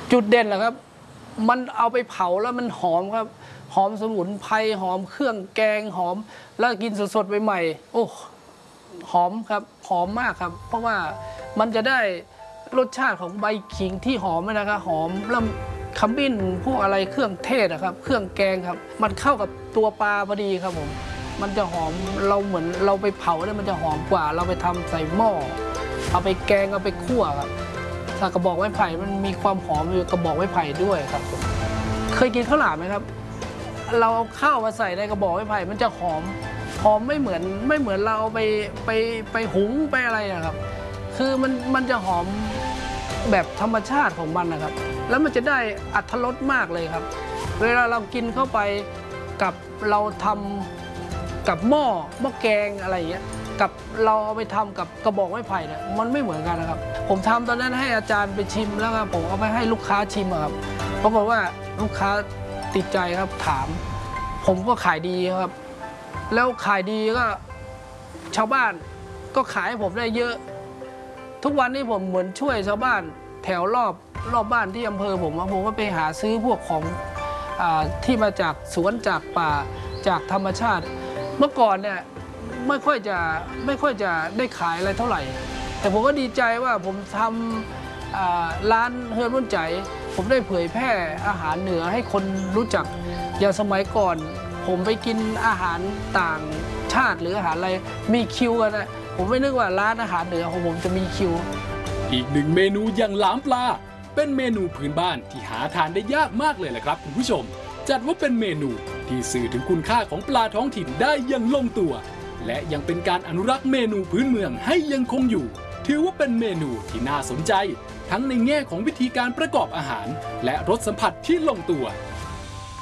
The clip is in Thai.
จุดเด่นเหรอครับมันเอาไปเผาแล้วมันหอมครับหอมสมุนไพรหอมเครื่องแกงหอมแล้วกินสดๆใหม่ๆโอ้หอมครับหอมมากครับเพราะว่ามันจะได้รสชาติของใบขิงที่หอมนะครับหอมแล้วขมิ้นพวกอะไรเครื่องเทศนะครับเครื่องแกงครับมันเข้ากับตัวปลาพอดีครับผมมันจะหอมเราเหมือนเราไปเผาแล้วมันจะหอมกว่าเราไปทำใส่หม้อเอาไปแกงเอาไปคั่วครับถ้ากระบอกไม้ไผ่มันมีความหอมอยู่กระบอกไม้ไผ่ด้วยครับเคยกินข้าวหลามไหมครับเราเอาข้าวมาใส่ในกระบอกไม้ไผ่มันจะหอมไม่เหมือนเราเอาไปหุงไปอะไรนะครับคือมันจะหอมแบบธรรมชาติของมันนะครับแล้วมันจะได้อรรถรสมากเลยครับเวลาเรากินเข้าไปกับเราทำกับหม้อแกงอะไรอย่างเงี้ยกับเราเอาไปทำกับกระบอกไม้ไผ่เนี่ยมันไม่เหมือนกันนะครับผมทำตอนนั้นให้อาจารย์ไปชิมแล้วครับผมเอาไปให้ลูกค้าชิมครับปรากฏว่าลูกค้าติดใจครับถามผมก็ขายดีครับแล้วขายดีก็ชาวบ้านก็ขายให้ผมได้เยอะทุกวันนี้ผมเหมือนช่วยชาวบ้านแถวรอบบ้านที่อำเภอผมก็ไปหาซื้อพวกของที่มาจากสวนจากป่าจากธรรมชาติเมื่อก่อนเนี่ยไม่ค่อยจะได้ขายอะไรเท่าไหร่แต่ผมก็ดีใจว่าผมทำร้านเฮือนรุ่นใจผมได้เผยแพร่อาหารเหนือให้คนรู้จักอย่างสมัยก่อนผมไปกินอาหารต่างชาติหรืออาหารอะไรมีคิวกันนะผมไม่นึกว่าร้านอาหารเหนือของผมจะมีคิวอีกหนึ่งเมนูอย่างหลามปลาเป็นเมนูพื้นบ้านที่หาทานได้ยากมากเลยแหละครับคุณผู้ชมจัดว่าเป็นเมนูที่สื่อถึงคุณค่าของปลาท้องถิ่นได้อย่างลงตัวและยังเป็นการอนุรักษ์เมนูพื้นเมืองให้ยังคงอยู่ถือว่าเป็นเมนูที่น่าสนใจทั้งในแง่ของวิธีการประกอบอาหารและรสสัมผัสที่ลงตัว